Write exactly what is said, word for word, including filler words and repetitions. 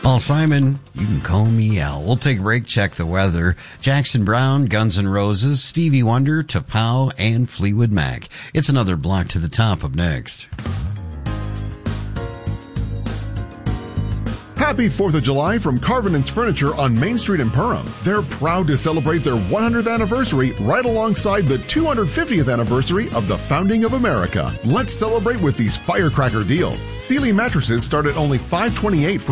Paul Simon, you can call me Al. We'll take a break, check the weather. Jackson Browne, Guns N' Roses, Stevie Wonder, T'Pau, and Fleetwood Mac. It's another block to the top up next. Happy fourth of July from Carvin's Furniture on Main Street in Perham. They're proud to celebrate their one hundredth anniversary right alongside the two hundred fiftieth anniversary of the founding of America. Let's celebrate with these firecracker deals. Sealy mattresses start at only five hundred twenty-eight dollars for